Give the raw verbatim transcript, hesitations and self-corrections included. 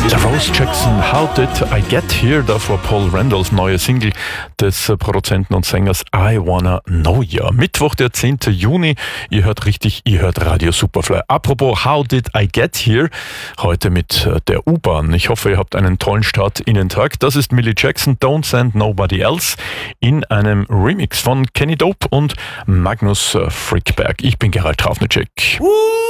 Rose Jackson, How Did I Get Here? Davor Paul Randalls neue Single des Produzenten und Sängers I Wanna Know Ya. Mittwoch, der zehnten Juni. Ihr hört richtig, ihr hört Radio Superfly. Apropos How Did I Get Here? Heute mit der U-Bahn. Ich hoffe, ihr habt einen tollen Start in den Tag. Das ist Millie Jackson, Don't Send Nobody Else in einem Remix von Kenny Dope und Magnus Frickberg. Ich bin Gerald Trafnicek. Uh!